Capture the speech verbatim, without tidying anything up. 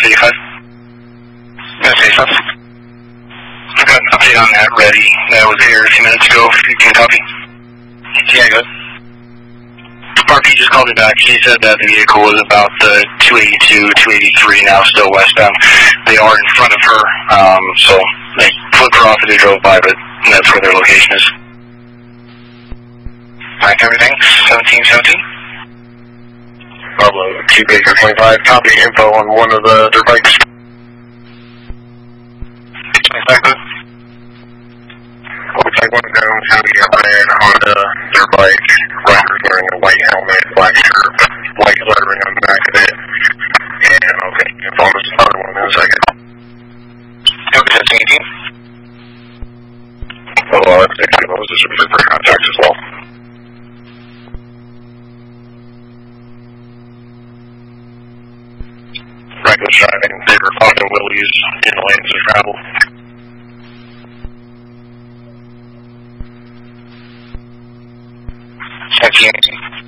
West eighty-five. West eighty-five. I've got an update on that ready. That was here a few minutes ago. If you can copy. Yeah, good. R P just called me back. She said that the vehicle was about the two eighty-two, two eighty-three, now still westbound. They are in front of her, um, so they flipped her off as they drove by, but that's where their location is. Alright, everything, seventeen seventeen. Pablo, two Baker twenty-five, copy info on one of the dirt bikes. twenty-five, good. Looks like one of them how we got there on the dirt bike, rider's wearing a white helmet, black shirt, white lettering on the back of it. And okay, info on this other one in a second. Okay, seventeen eighteen. Oh, well, that's actually what was this for contact as well. Reckless driving, they were fucking willies in the lanes of travel. seventeen eighteen.